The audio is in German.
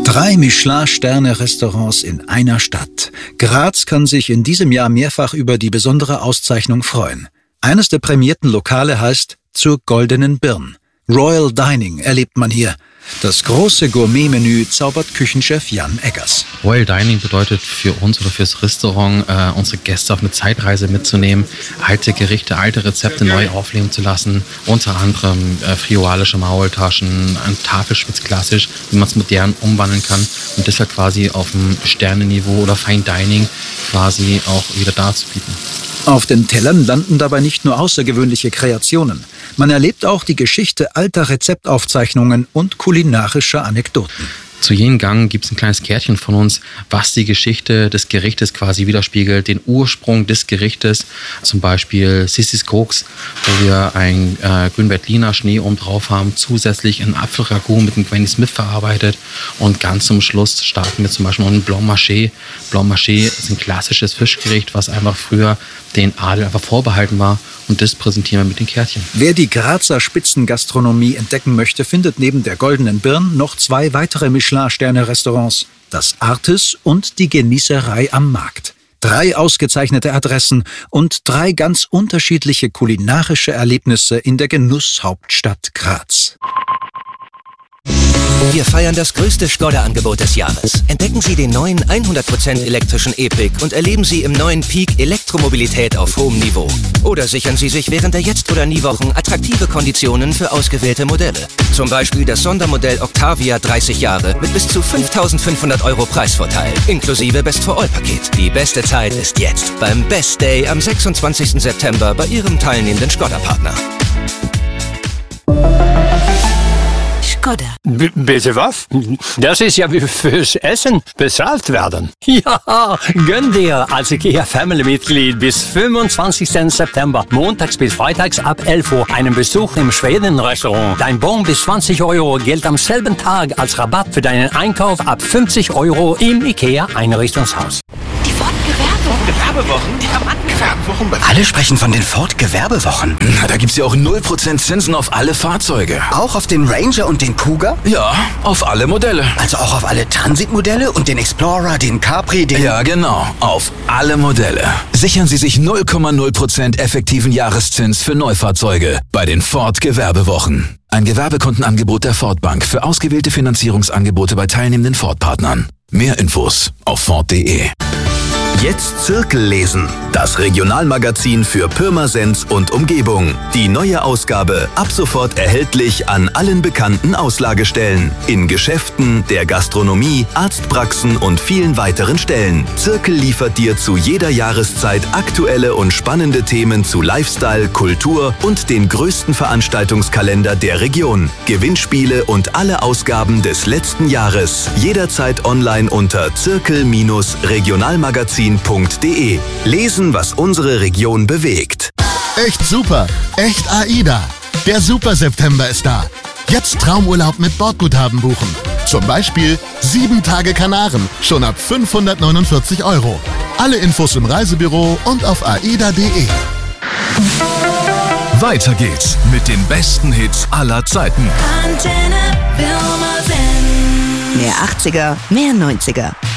3 Michelin-Sterne-Restaurants in einer Stadt. Graz kann sich in diesem Jahr mehrfach über die besondere Auszeichnung freuen. Eines der prämierten Lokale heißt Zur Goldenen Birn. Royal Dining erlebt man hier. Das große Gourmet-Menü zaubert Küchenchef Jan Eggers. Royal Dining bedeutet für uns oder fürs Restaurant, unsere Gäste auf eine Zeitreise mitzunehmen, alte Gerichte, alte Rezepte neu aufleben zu lassen. Unter anderem friolalische Maultaschen, ein Tafelspitz klassisch, wie man es modern umwandeln kann. Und das halt quasi auf dem Sternenniveau oder Fine Dining quasi auch wieder darzubieten. Auf den Tellern landen dabei nicht nur außergewöhnliche Kreationen. Man erlebt auch die Geschichte alter Rezeptaufzeichnungen und kulinarischer Anekdoten. Zu jedem Gang gibt es ein kleines Kärtchen von uns, was die Geschichte des Gerichtes quasi widerspiegelt, den Ursprung des Gerichtes. Zum Beispiel Sissis Koks, wo wir ein Grün-Veltliner Schnee oben drauf haben, zusätzlich ein Apfelragout mit einem Granny Smith verarbeitet. Und ganz zum Schluss starten wir zum Beispiel noch ein Blanc Maché. Blanc Maché ist ein klassisches Fischgericht, was einfach früher den Adel einfach vorbehalten war. Und das präsentieren wir mit den Kärtchen. Wer die Grazer Spitzengastronomie entdecken möchte, findet neben der Goldenen Birn noch 2 weitere Michelin-Sterne-Restaurants. Das Artis und die Genießerei am Markt. 3 ausgezeichnete Adressen und 3 ganz unterschiedliche kulinarische Erlebnisse in der Genusshauptstadt Graz. Wir feiern das größte Skoda-Angebot des Jahres. Entdecken Sie den neuen 100% elektrischen E-Pick und erleben Sie im neuen Peak Elektromobilität auf hohem Niveau. Oder sichern Sie sich während der Jetzt- oder Nie-Wochen attraktive Konditionen für ausgewählte Modelle. Zum Beispiel das Sondermodell Octavia 30 Jahre mit bis zu 5.500 € Preisvorteil, inklusive Best-for-All-Paket. Die beste Zeit ist jetzt, beim Best Day am 26. September bei Ihrem teilnehmenden Skoda-Partner. Skoda. Bitte was? Das ist ja wie fürs Essen bezahlt werden. Ja, gönn dir als IKEA Family-Mitglied bis 25. September, montags bis freitags ab 11 Uhr, einen Besuch im Schweden-Restaurant. Dein Bon bis 20 € gilt am selben Tag als Rabatt für deinen Einkauf ab 50 € im IKEA-Einrichtungshaus. Die Ford-Gewerbewochen? Gewerbewochen? Alle sprechen von den Ford-Gewerbewochen. Na, da gibt's ja auch 0% Zinsen auf alle Fahrzeuge. Auch auf den Ranger und den Kuga? Ja, auf alle Modelle. Also auch auf alle Transit-Modelle und den Explorer, den Capri, den... Ja, genau. Auf alle Modelle. Sichern Sie sich 0,0% effektiven Jahreszins für Neufahrzeuge bei den Ford-Gewerbewochen. Ein Gewerbekundenangebot der Ford Bank für ausgewählte Finanzierungsangebote bei teilnehmenden Ford-Partnern. Mehr Infos auf Ford.de. Jetzt Zirkel lesen. Das Regionalmagazin für Pirmasens und Umgebung. Die neue Ausgabe ab sofort erhältlich an allen bekannten Auslagestellen. In Geschäften, der Gastronomie, Arztpraxen und vielen weiteren Stellen. Zirkel liefert dir zu jeder Jahreszeit aktuelle und spannende Themen zu Lifestyle, Kultur und den größten Veranstaltungskalender der Region. Gewinnspiele und alle Ausgaben des letzten Jahres. Jederzeit online unter zirkel-regionalmagazin.de. Lesen, was unsere Region bewegt. Echt super, echt AIDA. Der Super September ist da. Jetzt Traumurlaub mit Bordguthaben buchen. Zum Beispiel 7 Tage Kanaren, schon ab 549 €. Alle Infos im Reisebüro und auf aida.de. Weiter geht's mit den besten Hits aller Zeiten. Antenne Pirmasens. Mehr 80er, mehr 90er.